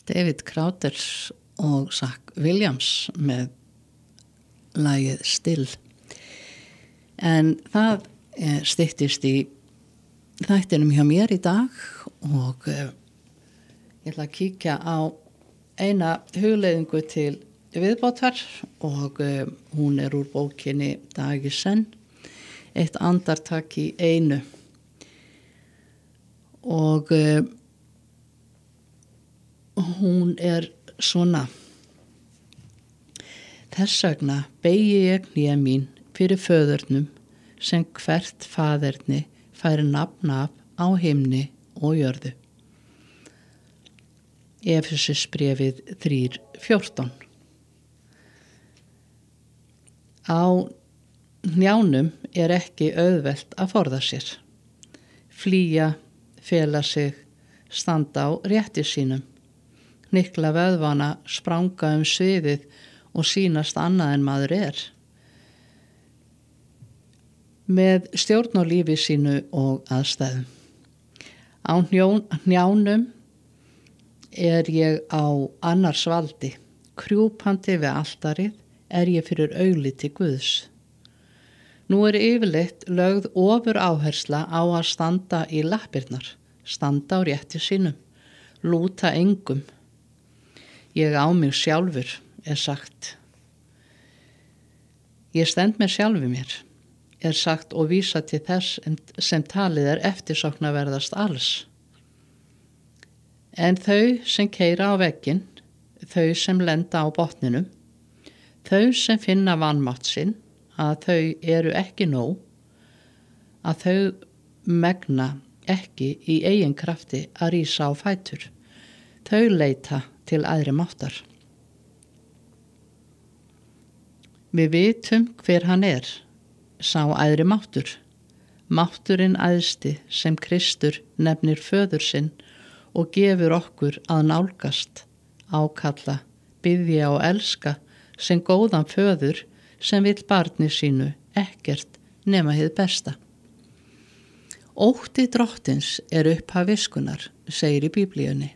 David Crowder og Zach Williams með lagið Still. En það styttist í þættinum hjá mér í dag og ég ætla að kíkja á eina hugleiðingu til viðbótar og hún úr bókinni Dag í senn, eitt andartak í einu. Og hún svona: þess vegna beygi ég hné mín fyrir föðurnum sem hvert faðerni fær nafn af á himni og jörðu. Efesisbréfið 3:14. Á hnjánum ekki auðvelt að forða sér, flýja, fela sig, standa á rétti sínum, hnykla vöðvana, spranga sviðið og sýnast annað en maður með stjórn á lífi sínu og aðstæðum. Á hnjánum ég á annars valdi, krjúpandi við altarið ég fyrir augliti Guðs. Nú yfirleitt lögð ofur áhersla á að standa í lappirnar, standa á rétti sínum, lúta engum. Ég á mig sjálfur, sagt. Ég stend með sjálfi mér, sagt og vísa til þess sem talið eftirsóknarverðast alls. En þau sem keyra á vegginn, þau sem lenda á botninum, þau sem finna vanmátt sinn, að þau ekki nóg, að þau megna ekki í eigin krafti að rísa á fætur, þau leita til æðri máttar. Við vitum hver hann sá æðri máttur, mátturinn æðsti sem Kristur nefnir föður sinn og gefur okkur að nálgast, ákalla, biðja og elska sem góðan föður sem vill barni sínu ekkert nema hið besta. Ótti drottins upphaf viskunnar, segir í Biblíunni.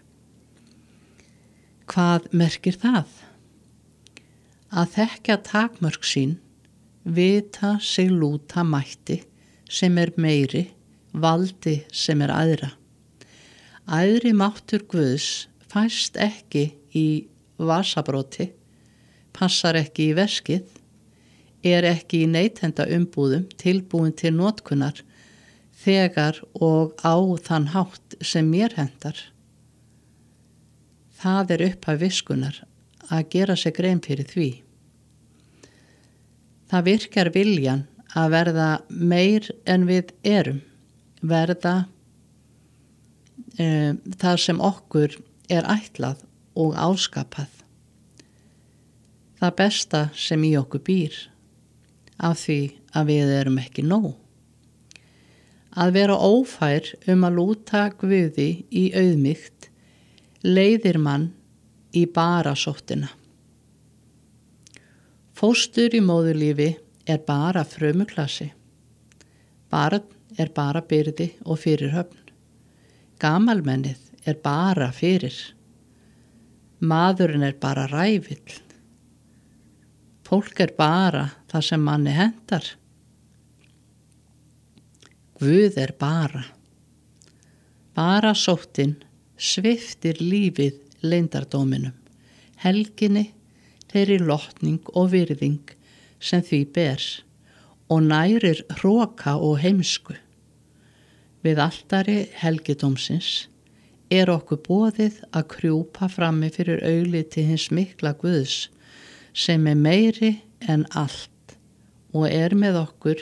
Hvað merkir það? Að þekkja takmörk sín, vita sig lúta mætti sem meiri, valdi sem æðra. Æðri máttur Guðs fæst ekki í vasabróti, passar ekki í veskið, ekki í neytenda umbúðum tilbúin til notkunar þegar og á þann hátt sem mér hentar. Það upphaf viskunnar að gera sig grein fyrir því. Það virkar viljan að verða meir en við verða það sem okkur ætlað og áskapað. Það besta sem í okkur býr, af því að við ekki nóg. Að vera ófær að lúta Guði í auðmýkt leiðir mann í barasóttina. Fóstur í móðurlífi bara frumuklasi. Barn bara byrði og fyrirhöfn. Gamalmennið bara fyrir. Maðurinn bara ræfill. Fólk bara það sem manni hentar. Guð bara. Barasóttin sviptir lífið leyndardóminum, helginni, þeirri lotning og virðing sem því ber og nærir hroka og heimsku. Við altari helgidómsins okkur boðið að krjúpa frammi fyrir augliti hins mikla Guðs sem meiri en allt og með okkur